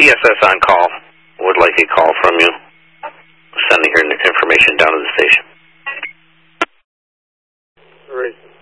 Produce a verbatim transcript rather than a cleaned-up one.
D S S on call. Would like a call from you. Sending your information down to the station. Right.